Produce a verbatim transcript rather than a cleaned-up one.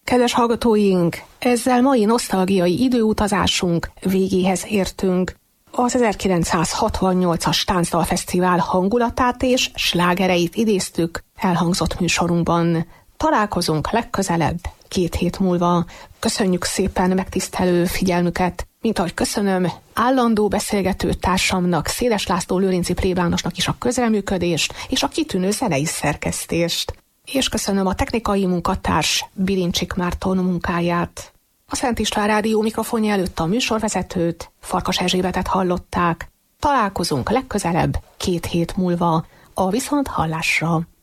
Kedves hallgatóink, ezzel mai nosztalgiai időutazásunk végéhez értünk. Az ezerkilencszázhatvannyolcas Táncdalfesztivál hangulatát és slágereit idéztük elhangzott műsorunkban. Találkozunk legközelebb két hét múlva. Köszönjük szépen megtisztelő figyelmüket, mint ahogy köszönöm állandó beszélgető társamnak, Széles László Lőrinci plébánosnak is a közreműködést és a kitűnő zenei szerkesztést. És köszönöm a technikai munkatárs Bilincsik Márton munkáját. A Szent István Rádió mikrofonja előtt a műsorvezetőt, Farkas Erzsébetet hallották. Találkozunk legközelebb két hét múlva a viszonthallásra.